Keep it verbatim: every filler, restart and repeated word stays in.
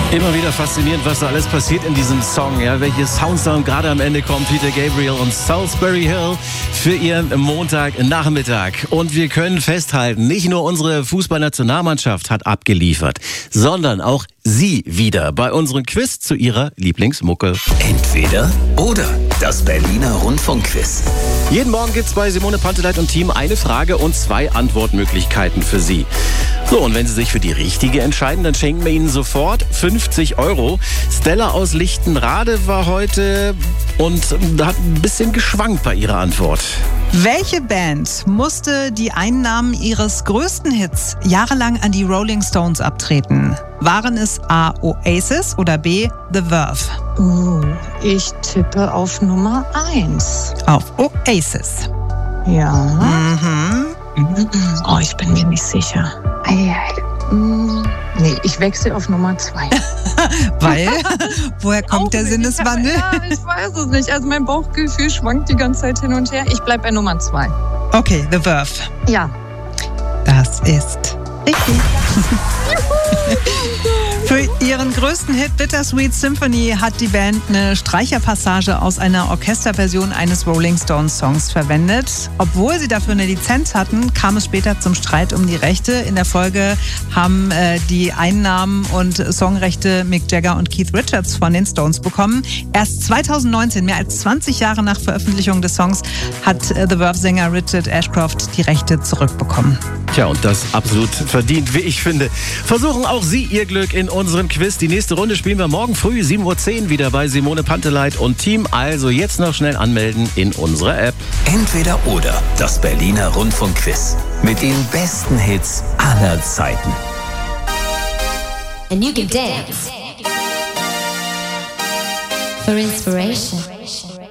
Immer wieder faszinierend, was da alles passiert in diesem Song. Ja, welche Soundsound gerade am Ende kommt. Peter Gabriel und Salisbury Hill für ihren Montagnachmittag. Und wir können festhalten, nicht nur unsere Fußballnationalmannschaft hat abgeliefert, sondern auch Sie wieder bei unserem Quiz zu Ihrer Lieblingsmucke. Entweder oder. Das Berliner Rundfunkquiz. Jeden Morgen gibt's bei Simone Panteleit und Team eine Frage und zwei Antwortmöglichkeiten für Sie. So, und wenn Sie sich für die richtige entscheiden, dann schenken wir Ihnen sofort fünfzig Euro. Stella aus Lichtenrade war heute und hat ein bisschen geschwankt bei ihrer Antwort. Welche Band musste die Einnahmen ihres größten Hits jahrelang an die Rolling Stones abtreten? Waren es A. Oasis oder B. The Verve? Uh, ich tippe auf Nummer eins. Auf Oasis. Ja. Mhm. Oh, ich bin mir nicht sicher. Ei, ei. Mm, nee, ich wechsle auf Nummer zwei. Weil? Woher kommt Auch der nicht. Sinneswandel? Ja, ich weiß es nicht. Also mein Bauchgefühl schwankt die ganze Zeit hin und her. Ich bleibe bei Nummer zwei. Okay, The Verve. Ja. Das ist richtig. Für ihren größten Hit Bittersweet Symphony hat die Band eine Streicherpassage aus einer Orchesterversion eines Rolling Stones Songs verwendet. Obwohl sie dafür eine Lizenz hatten, kam es später zum Streit um die Rechte. In der Folge haben äh, die Einnahmen und Songrechte Mick Jagger und Keith Richards von den Stones bekommen. Erst zweitausendneunzehn, mehr als zwanzig Jahre nach Veröffentlichung des Songs, hat äh, The Verve-Sänger Richard Ashcroft die Rechte zurückbekommen. Tja, und das absolut verdient, wie ich finde. Versuchen auch Sie Ihr Glück in unserem Quiz. Die nächste Runde spielen wir morgen früh sieben Uhr zehn wieder bei Simone Panteleit und Team. Also jetzt noch schnell anmelden in unserer App. Entweder oder. Das Berliner Rundfunkquiz. Mit den besten Hits aller Zeiten. And you can dance for inspiration.